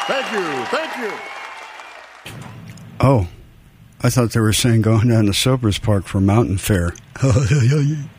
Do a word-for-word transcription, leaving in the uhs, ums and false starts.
Thank you. Thank you. Oh, I thought they were saying going down to Soapers Park for Mountain Fair.